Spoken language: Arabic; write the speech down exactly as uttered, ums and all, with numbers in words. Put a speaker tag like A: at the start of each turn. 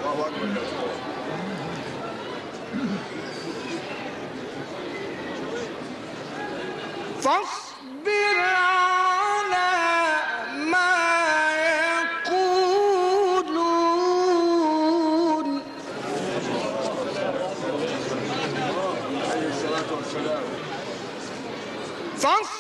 A: الله أكبر.
B: فاصبر على ما يقولون
A: عليه الصلاة والسلام.
B: فاصبر